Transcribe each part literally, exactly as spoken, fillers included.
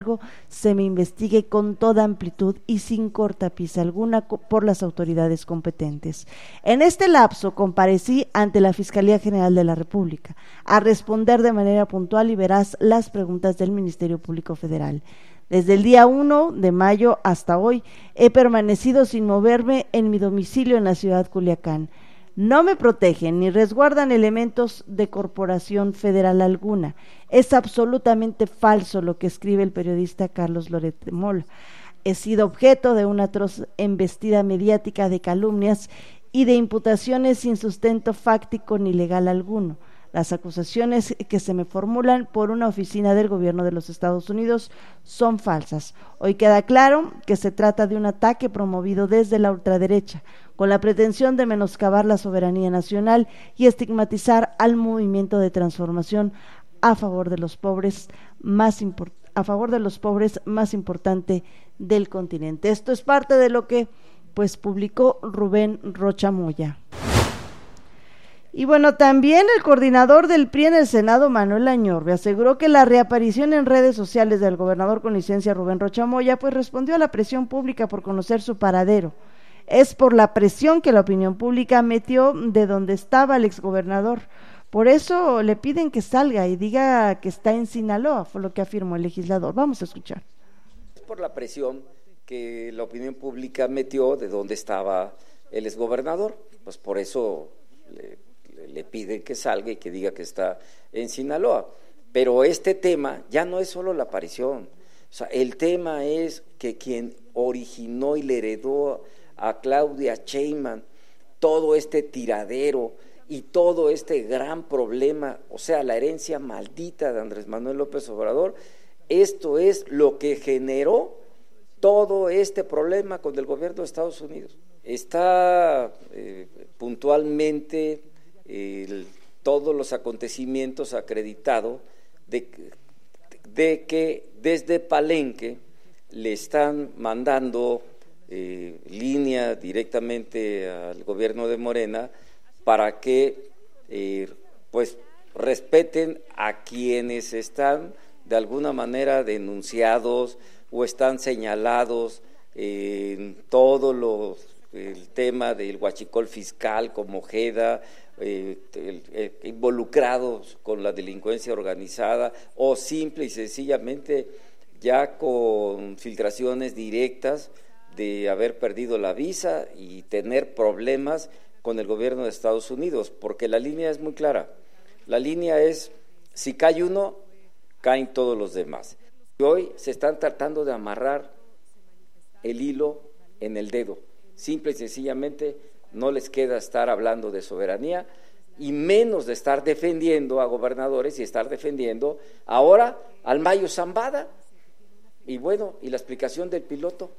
cargo se me investigue con toda amplitud y sin cortapisa alguna por las autoridades competentes. En este lapso comparecí ante la Fiscalía General de la República a responder de manera puntual y veraz las preguntas del Ministerio Público Federal. Desde el día uno de mayo hasta hoy he permanecido sin moverme en mi domicilio en la ciudad Culiacán. No me protegen ni resguardan elementos de corporación federal alguna. Es absolutamente falso lo que escribe el periodista Carlos Loret de Mola. He sido objeto de una atroz embestida mediática de calumnias y de imputaciones sin sustento fáctico ni legal alguno. Las acusaciones que se me formulan por una oficina del gobierno de los Estados Unidos son falsas. Hoy queda claro que se trata de un ataque promovido desde la ultraderecha, con la pretensión de menoscabar la soberanía nacional y estigmatizar al movimiento de transformación a favor de los pobres más import- a favor de los pobres más importante del continente. Esto es parte de lo que pues publicó Rubén Rocha Moya. Y bueno, también el coordinador del P R I en el Senado, Manuel Añorbe, aseguró que la reaparición en redes sociales del gobernador con licencia Rubén Rocha Moya, pues respondió a la presión pública por conocer su paradero. Es por la presión que la opinión pública metió de donde estaba el exgobernador. Por eso le piden que salga y diga que está en Sinaloa, fue lo que afirmó el legislador. Vamos a escuchar. Es por la presión que la opinión pública metió de donde estaba el exgobernador, pues por eso le le piden que salga y que diga que está en Sinaloa. Pero este tema ya no es solo la aparición, o sea, el tema es que quien originó y le heredó a Claudia Sheinbaum todo este tiradero y todo este gran problema, o sea, la herencia maldita de Andrés Manuel López Obrador, esto es lo que generó todo este problema con el gobierno de Estados Unidos. Está eh, puntualmente El, todos los acontecimientos acreditados de, de que desde Palenque le están mandando eh, línea directamente al gobierno de Morena para que eh, pues respeten a quienes están de alguna manera denunciados o están señalados eh, en todo los, el tema del huachicol fiscal como Ojeda, Eh, el, eh, involucrados con la delincuencia organizada o simple y sencillamente ya con filtraciones directas de haber perdido la visa y tener problemas con el gobierno de Estados Unidos, porque la línea es muy clara. La línea es, si cae uno, caen todos los demás. Y hoy se están tratando de amarrar el hilo en el dedo, simple y sencillamente. No les queda estar hablando de soberanía y menos de estar defendiendo a gobernadores y estar defendiendo ahora al Mayo Zambada. Y bueno, y la explicación del piloto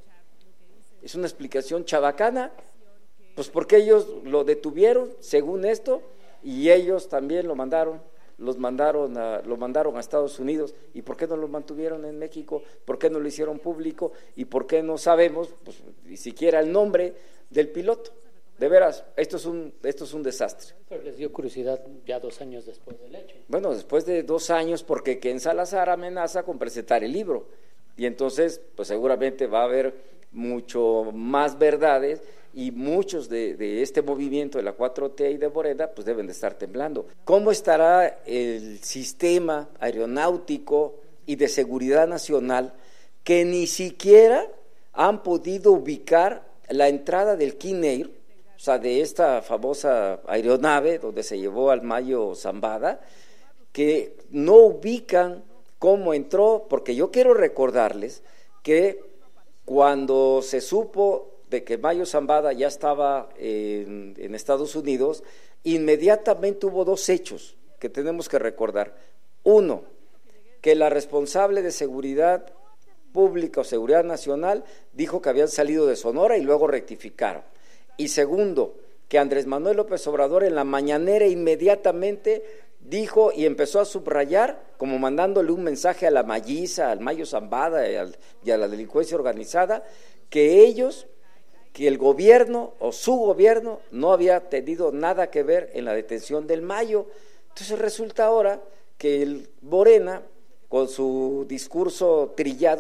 es una explicación chabacana, pues porque ellos lo detuvieron, según esto, y ellos también lo mandaron, los mandaron a, lo mandaron a Estados Unidos. ¿Y por qué no lo mantuvieron en México? ¿Por qué no lo hicieron público? ¿Y por qué no sabemos, pues, ni siquiera el nombre del piloto? De veras, esto es un esto es un desastre. Pero les dio curiosidad ya dos años después del hecho. Bueno, después de dos años, porque Ken Salazar amenaza con presentar el libro. Y entonces, pues seguramente va a haber mucho más verdades y muchos de, de este movimiento de la cuatro T y de Morena, pues deben de estar temblando. ¿Cómo estará el sistema aeronáutico y de seguridad nacional que ni siquiera han podido ubicar la entrada del King Air? O sea, de esta famosa aeronave donde se llevó al Mayo Zambada, que no ubican cómo entró, porque yo quiero recordarles que cuando se supo de que Mayo Zambada ya estaba en, en Estados Unidos, inmediatamente hubo dos hechos que tenemos que recordar. Uno, que la responsable de seguridad pública o seguridad nacional dijo que habían salido de Sonora y luego rectificaron. Y segundo, que Andrés Manuel López Obrador en la mañanera inmediatamente dijo y empezó a subrayar, como mandándole un mensaje a la Malliza, al Mayo Zambada y, al, y a la delincuencia organizada, que ellos, que el gobierno o su gobierno no había tenido nada que ver en la detención del Mayo. Entonces resulta ahora que el Morena, con su discurso trillado,